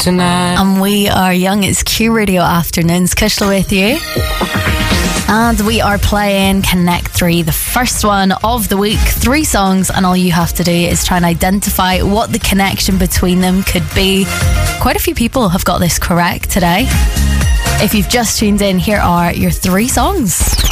tonight. And we are Young. It's Q Radio Afternoons. Kushla with you. And we are playing Connect 3, the first one of the week. 3 songs, and all you have to do is try and identify what the connection between them could be. Quite a few people have got this correct today. If you've just tuned in, here are your 3 songs.